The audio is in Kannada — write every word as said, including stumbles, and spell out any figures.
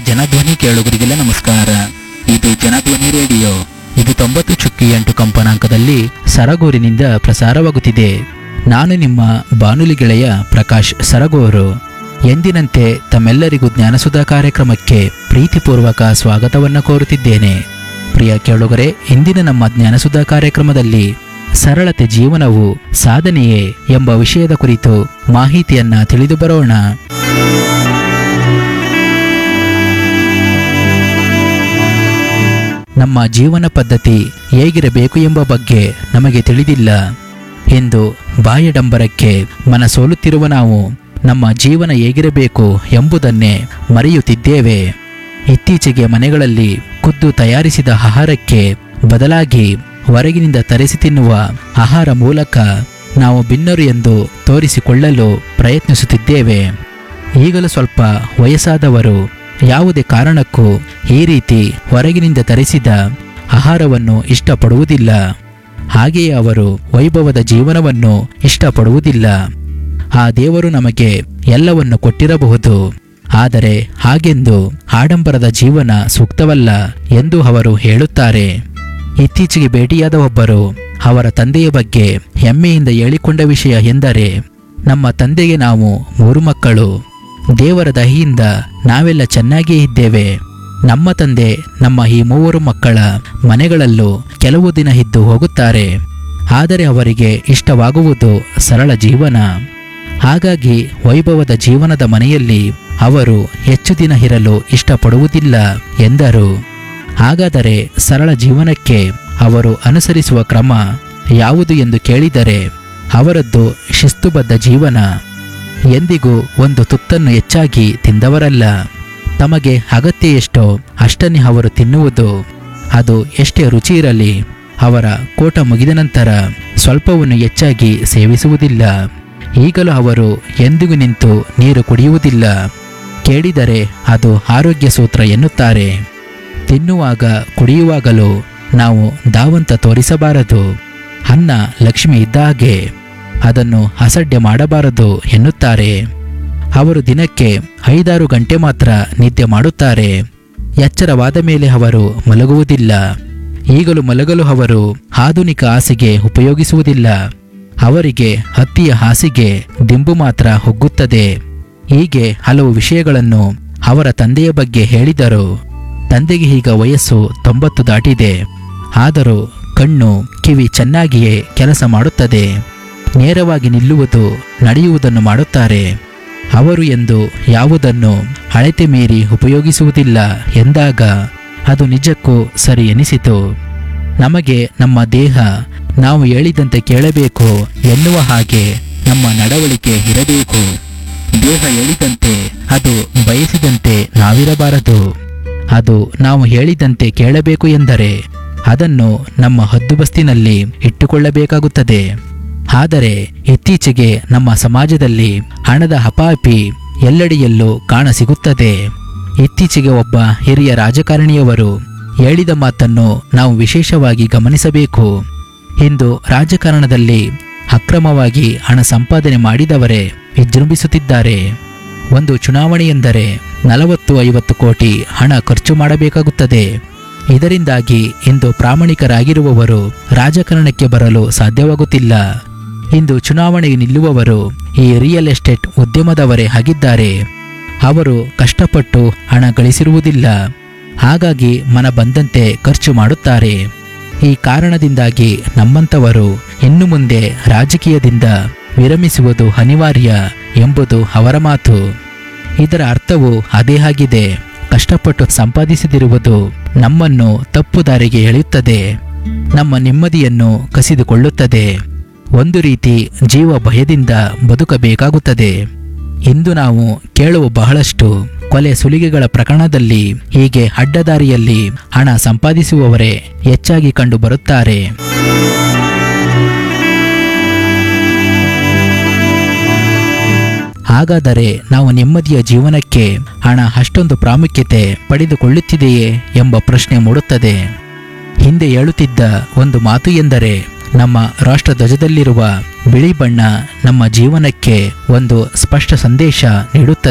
ಜನಧ್ವನಿ ಕೇಳುಗರಿಗೆಲ್ಲ ನಮಸ್ಕಾರ. ಇದು ಜನಧ್ವನಿ ರೇಡಿಯೋ. ಇದು ತೊಂಬತ್ತು ಚುಕ್ಕಿ ಎಂಟು ಕಂಪನಾಂಕದಲ್ಲಿ ಸರಗೂರಿನಿಂದ ಪ್ರಸಾರವಾಗುತ್ತಿದೆ. ನಾನು ನಿಮ್ಮ ಬಾನುಲಿ ಗೆಳೆಯ ಪ್ರಕಾಶ್ ಸರಗೂರು. ಎಂದಿನಂತೆ ತಮ್ಮೆಲ್ಲರಿಗೂ ಜ್ಞಾನಸುಧಾ ಕಾರ್ಯಕ್ರಮಕ್ಕೆ ಪ್ರೀತಿಪೂರ್ವಕ ಸ್ವಾಗತವನ್ನು ಕೋರುತ್ತಿದ್ದೇನೆ. ಪ್ರಿಯ ಕೇಳುಗರೆ, ಇಂದಿನ ನಮ್ಮ ಜ್ಞಾನಸುಧಾ ಕಾರ್ಯಕ್ರಮದಲ್ಲಿ ಸರಳತೆ ಜೀವನವು ಸಾಧನೆಯೇ ಎಂಬ ವಿಷಯದ ಕುರಿತು ಮಾಹಿತಿಯನ್ನ ತಿಳಿದು ಬರೋಣ. ನಮ್ಮ ಜೀವನ ಪದ್ಧತಿ ಹೇಗಿರಬೇಕು ಎಂಬ ಬಗ್ಗೆ ನಮಗೆ ತಿಳಿದಿಲ್ಲ ಎಂದು ಬಾಯಡಂಬರಕ್ಕೆ ಮನಸೋಲುತ್ತಿರುವ ನಾವು ನಮ್ಮ ಜೀವನ ಹೇಗಿರಬೇಕು ಎಂಬುದನ್ನೇ ಮರೆಯುತ್ತಿದ್ದೇವೆ. ಇತ್ತೀಚೆಗೆ ಮನೆಗಳಲ್ಲಿ ಖುದ್ದು ತಯಾರಿಸಿದ ಆಹಾರಕ್ಕೆ ಬದಲಾಗಿ ಹೊರಗಿನಿಂದ ತರಿಸಿ ತಿನ್ನುವ ಆಹಾರ ಮೂಲಕ ನಾವು ಭಿನ್ನರು ಎಂದು ತೋರಿಸಿಕೊಳ್ಳಲು ಪ್ರಯತ್ನಿಸುತ್ತಿದ್ದೇವೆ. ಈಗಲೂ ಸ್ವಲ್ಪ ವಯಸ್ಸಾದವರು ಯಾವುದೇ ಕಾರಣಕ್ಕೂ ಈ ರೀತಿ ಹೊರಗಿನಿಂದ ತರಿಸಿದ ಆಹಾರವನ್ನು ಇಷ್ಟಪಡುವುದಿಲ್ಲ. ಹಾಗೆಯೇ ಅವರು ವೈಭವದ ಜೀವನವನ್ನು ಇಷ್ಟಪಡುವುದಿಲ್ಲ. ಆ ದೇವರು ನಮಗೆ ಎಲ್ಲವನ್ನು ಕೊಟ್ಟಿರಬಹುದು, ಆದರೆ ಹಾಗೆಂದು ಆಡಂಬರದ ಜೀವನ ಸೂಕ್ತವಲ್ಲ ಎಂದು ಅವರು ಹೇಳುತ್ತಾರೆ. ಇತ್ತೀಚೆಗೆ ಭೇಟಿಯಾದ ಒಬ್ಬರು ಅವರ ತಂದೆಯ ಬಗ್ಗೆ ಹೆಮ್ಮೆಯಿಂದ ಹೇಳಿಕೊಂಡ ವಿಷಯ ಎಂದರೆ, ನಮ್ಮ ತಂದೆಗೆ ನಾವು ಮೂರು ಮಕ್ಕಳು. ದೇವರ ದಯೆಯಿಂದ ನಾವೆಲ್ಲ ಚೆನ್ನಾಗಿಯೇ ಇದ್ದೇವೆ. ನಮ್ಮ ತಂದೆ ನಮ್ಮ ಈ ಮೂವರು ಮಕ್ಕಳ ಮನೆಗಳಲ್ಲೂ ಕೆಲವು ದಿನ ಇದ್ದು ಹೋಗುತ್ತಾರೆ. ಆದರೆ ಅವರಿಗೆ ಇಷ್ಟವಾಗುವುದು ಸರಳ ಜೀವನ. ಹಾಗಾಗಿ ವೈಭವದ ಜೀವನದ ಮನೆಯಲ್ಲಿ ಅವರು ಹೆಚ್ಚು ದಿನ ಇರಲು ಇಷ್ಟಪಡುವುದಿಲ್ಲ ಎಂದರು. ಹಾಗಾದರೆ ಸರಳ ಜೀವನಕ್ಕೆ ಅವರು ಅನುಸರಿಸುವ ಕ್ರಮ ಯಾವುದು ಎಂದು ಕೇಳಿದರೆ, ಅವರದ್ದು ಶಿಸ್ತುಬದ್ಧ ಜೀವನ. ಎಂದಿಗೂ ಒಂದು ತುತ್ತನ್ನು ಹೆಚ್ಚಾಗಿ ತಿಂದವರಲ್ಲ. ತಮಗೆ ಅಗತ್ಯ ಎಷ್ಟೋ ಅಷ್ಟನ್ನೇ ಅವರು ತಿನ್ನುವುದು. ಅದು ಎಷ್ಟೇ ರುಚಿ ಇರಲಿ, ಅವರ ಕೋಟ ಮುಗಿದ ನಂತರ ಸ್ವಲ್ಪವನ್ನು ಹೆಚ್ಚಾಗಿ ಸೇವಿಸುವುದಿಲ್ಲ. ಈಗಲೂ ಅವರು ಎಂದಿಗೂ ನಿಂತು ನೀರು ಕುಡಿಯುವುದಿಲ್ಲ. ಕೇಳಿದರೆ ಅದು ಆರೋಗ್ಯ ಸೂತ್ರ ಎನ್ನುತ್ತಾರೆ. ತಿನ್ನುವಾಗ ಕುಡಿಯುವಾಗಲೂ ನಾವು ಧಾವಂತ ತೋರಿಸಬಾರದು. ಅನ್ನ ಲಕ್ಷ್ಮಿ ಇದ್ದ ಹಾಗೆ, ಅದನ್ನು ಅಸಡ್ಡೆ ಮಾಡಬಾರದು ಎನ್ನುತ್ತಾರೆ. ಅವರು ದಿನಕ್ಕೆ ಐದಾರು ಗಂಟೆ ಮಾತ್ರ ನಿದ್ದೆ ಮಾಡುತ್ತಾರೆ. ಎಚ್ಚರವಾದ ಮೇಲೆ ಅವರು ಮಲಗುವುದಿಲ್ಲ. ಈಗಲೂ ಮಲಗಲು ಅವರು ಆಧುನಿಕ ಹಾಸಿಗೆ ಉಪಯೋಗಿಸುವುದಿಲ್ಲ. ಅವರಿಗೆ ಹತ್ತಿಯ ಹಾಸಿಗೆ ದಿಂಬು ಮಾತ್ರ ಹೊಗ್ಗುತ್ತದೆ. ಹೀಗೆ ಹಲವು ವಿಷಯಗಳನ್ನು ಅವರ ತಂದೆಯ ಬಗ್ಗೆ ಹೇಳಿದರು. ತಂದೆಗೆ ಈಗ ವಯಸ್ಸು ತೊಂಬತ್ತು ದಾಟಿದೆ. ಆದರೂ ಕಣ್ಣು ಕಿವಿ ಚೆನ್ನಾಗಿಯೇ ಕೆಲಸ ಮಾಡುತ್ತದೆ. ನೇರವಾಗಿ ನಿಲ್ಲುವುದು, ನಡೆಯುವುದನ್ನು ಮಾಡುತ್ತಾರೆ. ಅವರು ಎಂದು ಯಾವುದನ್ನು ಅಳತೆ ಮೀರಿ ಉಪಯೋಗಿಸುವುದಿಲ್ಲ ಎಂದಾಗ ಅದು ನಿಜಕ್ಕೂ ಸರಿ ಎನಿಸಿತು. ನಮಗೆ ನಮ್ಮ ದೇಹ ನಾವು ಹೇಳಿದಂತೆ ಕೇಳಬೇಕು ಎನ್ನುವ ಹಾಗೆ ನಮ್ಮ ನಡವಳಿಕೆ ಇರಬೇಕು. ದೇಹ ಹೇಳಿದಂತೆ, ಅದು ಬಯಸಿದಂತೆ ನಾವಿರಬಾರದು. ಅದು ನಾವು ಹೇಳಿದಂತೆ ಕೇಳಬೇಕು ಎಂದರೆ ಅದನ್ನು ನಮ್ಮ ಹದ್ದುಬಸ್ತಿನಲ್ಲಿ ಇಟ್ಟುಕೊಳ್ಳಬೇಕಾಗುತ್ತದೆ. ಆದರೆ ಇತ್ತೀಚೆಗೆ ನಮ್ಮ ಸಮಾಜದಲ್ಲಿ ಹಣದ ಹಪಾಪಿ ಎಲ್ಲೆಡೆಯಲ್ಲೂ ಕಾಣಸಿಗುತ್ತದೆ. ಇತ್ತೀಚೆಗೆ ಒಬ್ಬ ಹಿರಿಯ ರಾಜಕಾರಣಿಯವರು ಹೇಳಿದ ಮಾತನ್ನು ನಾವು ವಿಶೇಷವಾಗಿ ಗಮನಿಸಬೇಕು. ಇಂದು ರಾಜಕಾರಣದಲ್ಲಿ ಅಕ್ರಮವಾಗಿ ಹಣ ಸಂಪಾದನೆ ಮಾಡಿದವರೇ ವಿಜೃಂಭಿಸುತ್ತಿದ್ದಾರೆ. ಒಂದು ಚುನಾವಣೆ ಎಂದರೆ ನಲವತ್ತು ಐವತ್ತು ಕೋಟಿ ಹಣ ಖರ್ಚು ಮಾಡಬೇಕಾಗುತ್ತದೆ. ಇದರಿಂದಾಗಿ ಇಂದು ಪ್ರಾಮಾಣಿಕರಾಗಿರುವವರು ರಾಜಕಾರಣಕ್ಕೆ ಬರಲು ಸಾಧ್ಯವಾಗುತ್ತಿಲ್ಲ. ಇಂದು ಚುನಾವಣೆಗೆ ನಿಲ್ಲುವವರು ಈ ರಿಯಲ್ ಎಸ್ಟೇಟ್ ಉದ್ಯಮದವರೇ ಆಗಿದ್ದಾರೆ. ಅವರು ಕಷ್ಟಪಟ್ಟು ಹಣ ಗಳಿಸಿರುವುದಿಲ್ಲ. ಹಾಗಾಗಿ ಮನ ಬಂದಂತೆ ಖರ್ಚು ಮಾಡುತ್ತಾರೆ. ಈ ಕಾರಣದಿಂದಾಗಿ ನಮ್ಮಂಥವರು ಇನ್ನು ಮುಂದೆ ರಾಜಕೀಯದಿಂದ ವಿರಮಿಸುವುದು ಅನಿವಾರ್ಯ ಎಂಬುದು ಅವರ ಮಾತು. ಇದರ ಅರ್ಥವು ಅದೇ ಆಗಿದೆ. ಕಷ್ಟಪಟ್ಟು ಸಂಪಾದಿಸದಿರುವುದು ನಮ್ಮನ್ನು ತಪ್ಪು ದಾರಿಗೆ ಎಳೆಯುತ್ತದೆ, ನಮ್ಮ ನೆಮ್ಮದಿಯನ್ನು ಕಸಿದುಕೊಳ್ಳುತ್ತದೆ. ಒಂದು ರೀತಿ ಜೀವ ಭಯದಿಂದ ಬದುಕಬೇಕಾಗುತ್ತದೆ. ಇಂದು ನಾವು ಕೇಳುವ ಬಹಳಷ್ಟು ಕೊಲೆ ಸುಲಿಗೆಗಳ ಪ್ರಕರಣದಲ್ಲಿ ಹೀಗೆ ಅಡ್ಡದಾರಿಯಲ್ಲಿ ಹಣ ಸಂಪಾದಿಸುವವರೇ ಹೆಚ್ಚಾಗಿ ಕಂಡು ಬರುತ್ತಾರೆ. ಹಾಗಾದರೆ ನಾವು ನೆಮ್ಮದಿಯ ಜೀವನಕ್ಕೆ ಹಣ ಅಷ್ಟೊಂದು ಪ್ರಾಮುಖ್ಯತೆ ಪಡೆದುಕೊಳ್ಳುತ್ತಿದೆಯೇ ಎಂಬ ಪ್ರಶ್ನೆ ಮೂಡುತ್ತದೆ. ಹಿಂದೆ ಹೇಳುತ್ತಿದ್ದ ಒಂದು ಮಾತು ಎಂದರೆ, ನಮ್ಮ ರಾಷ್ಟ್ರಧ್ವಜದಲ್ಲಿರುವ ಬಿಳಿ ಬಣ್ಣ ನಮ್ಮ ಜೀವನಕ್ಕೆ ಒಂದು ಸ್ಪಷ್ಟ ಸಂದೇಶ ನೀಡುತ್ತದೆ.